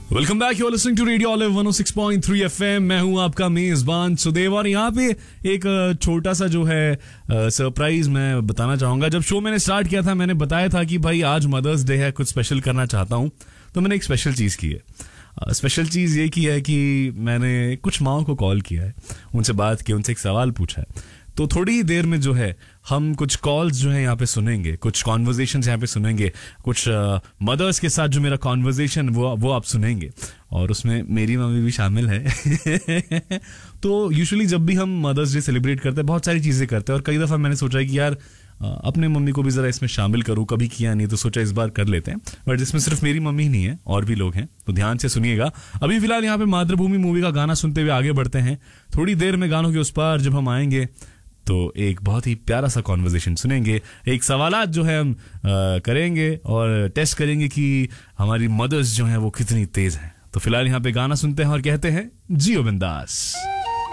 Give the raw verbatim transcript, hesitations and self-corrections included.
Welcome back, you are listening to radio olive one O six point three FM. मैं हूं आपका मेजबान सुदेव और यहाँ पे एक छोटा सा जो है सरप्राइज मैं बताना चाहूंगा। जब शो मैंने स्टार्ट किया था मैंने बताया था कि भाई आज मदर्स डे है, कुछ स्पेशल करना चाहता हूं, तो मैंने एक स्पेशल चीज की है। स्पेशल चीज ये की है कि मैंने कुछ माओ को कॉल किया है, उनसे बात की, उनसे एक सवाल पूछा है। तो थोड़ी ही देर में जो है हम कुछ कॉल्स जो है यहाँ पे सुनेंगे, कुछ कॉन्वर्जेशंस यहाँ पे सुनेंगे, कुछ मदर्स के साथ जो मेरा कॉन्वर्जेशन वो वो आप सुनेंगे और उसमें मेरी मम्मी भी शामिल है। तो यूजुअली जब भी हम मदर्स डे सेलिब्रेट करते हैं बहुत सारी चीज़ें करते हैं और कई दफ़ा मैंने सोचा है कि यार अपने मम्मी को भी ज़रा इसमें शामिल करूँ, कभी किया नहीं तो सोचा इस बार कर लेते हैं। बट इसमें सिर्फ मेरी मम्मी नहीं है, और भी लोग हैं, तो ध्यान से सुनिएगा। अभी फिलहाल यहाँ पे मातृभूमि मूवी का गाना सुनते हुए आगे बढ़ते हैं। थोड़ी देर में गानों के उस पार जब हम आएंगे तो एक बहुत ही प्यारा सा कॉन्वर्जेशन सुनेंगे, एक सवालात जो है हम आ, करेंगे और टेस्ट करेंगे कि हमारी मदर्स जो हैं वो कितनी तेज हैं। तो फिलहाल यहाँ पे गाना सुनते हैं और कहते हैं जियो बिंदास।